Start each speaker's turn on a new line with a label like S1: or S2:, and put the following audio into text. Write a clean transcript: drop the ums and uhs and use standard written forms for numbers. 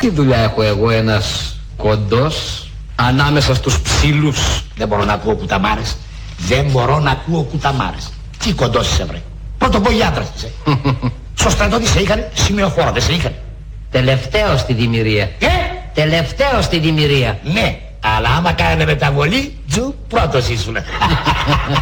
S1: Τι δουλειά έχω εγώ, ένας κοντός, ανάμεσα στους ψήλους?
S2: Δεν μπορώ να ακούω κουταμάρες. Δεν μπορώ να ακούω κουταμάρες. Τι κοντός είσαι, βρε? Πρωτοπογιάτρας είσαι. Στο στρατό τι σε είχανε? Σημειοφόρα δεν σε είχανε?
S1: Τελευταίο στη Δημηρία. Τελευταίο στη Δημηρία.
S2: Ναι, αλλά άμα κάνανε μεταβολή, τζου, πρώτος ήσουν.